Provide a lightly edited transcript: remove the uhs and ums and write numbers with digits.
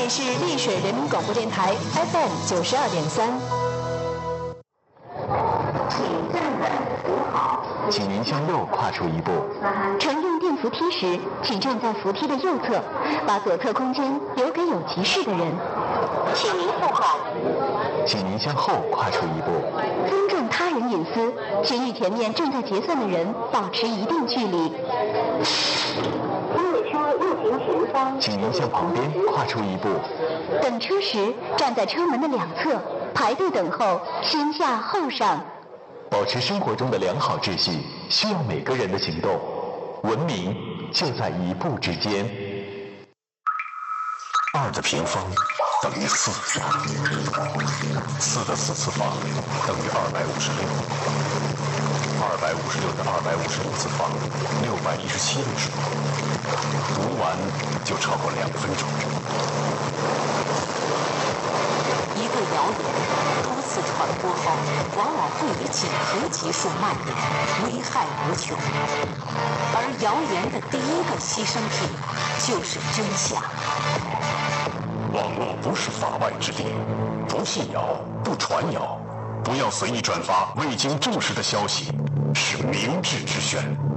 里是丽水人民广播电台 FM 92.3。 请站稳扶好， 请您向右跨出一步。 乘用电扶梯时，请站在扶梯的右侧，把左侧空间留给有急事的人。 请您护好， 请您向后跨出一步。 尊重他人隐私，请与前面正在结算的人保持一定距离。 因为车右行前方， 请您向旁边跨出一步。 等车时，站在车门的两侧，排队等候，先下后上。 保持生活中的良好秩序，需要每个人的行动。文明就在一步之间。 2的平方等于4，4的4次方等于256，256的256次方617位数，读完就超过2分钟。 一个谣言多次传播后，往往会以几何级数蔓延，危害无穷。而谣言的第一个牺牲品就是真相。 网络不是法外之地，不信谣，不传谣，不要随意转发未经证实的消息，是明智之选。